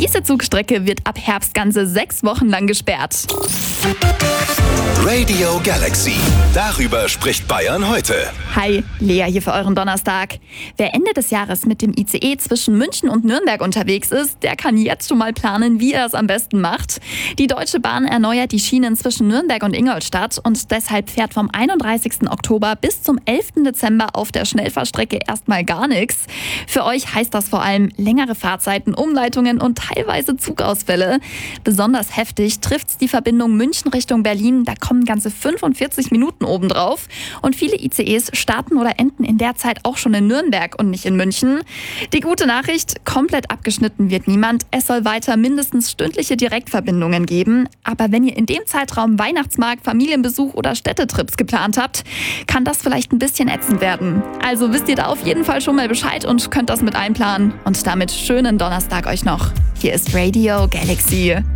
Diese Zugstrecke wird ab Herbst ganze 6 Wochen lang gesperrt. Radio Galaxy. Darüber spricht Bayern heute. Hi, Lea hier für euren Donnerstag. Wer Ende des Jahres mit dem ICE zwischen München und Nürnberg unterwegs ist, der kann jetzt schon mal planen, wie er es am besten macht. Die Deutsche Bahn erneuert die Schienen zwischen Nürnberg und Ingolstadt und deshalb fährt vom 31. Oktober bis zum 11. Dezember auf der Schnellfahrstrecke erstmal gar nichts. Für euch heißt das vor allem längere Fahrzeiten, Umleitungen und teilweise Zugausfälle. Besonders heftig trifft's die Verbindung München Richtung Berlin. Da kommen ganze 45 Minuten obendrauf. Und viele ICEs starten oder enden in der Zeit auch schon in Nürnberg und nicht in München. Die gute Nachricht, komplett abgeschnitten wird niemand. Es soll weiter mindestens stündliche Direktverbindungen geben. Aber wenn ihr in dem Zeitraum Weihnachtsmarkt, Familienbesuch oder Städtetrips geplant habt, kann das vielleicht ein bisschen ätzend werden. Also wisst ihr da auf jeden Fall schon mal Bescheid und könnt das mit einplanen. Und damit schönen Donnerstag euch noch. Hier ist Radio Galaxy.